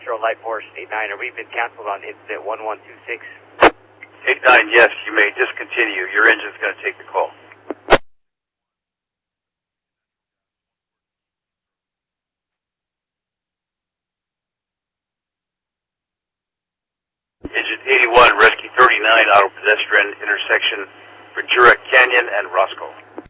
Metro Light Force 89. We've been canceled on incident 1126. 89, yes, you may discontinue. Your engine's going to take the call. Engine 81, Rescue 39, auto pedestrian intersection Ventura Canyon and Roscoe.